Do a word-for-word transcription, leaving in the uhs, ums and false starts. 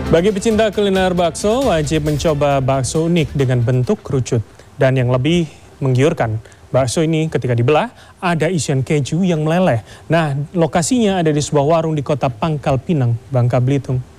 Bagi pecinta kuliner bakso, wajib mencoba bakso unik dengan bentuk kerucut. Dan yang lebih menggiurkan, bakso ini ketika dibelah, ada isian keju yang meleleh. Nah, lokasinya ada di sebuah warung di kota Pangkal Pinang, Bangka Belitung.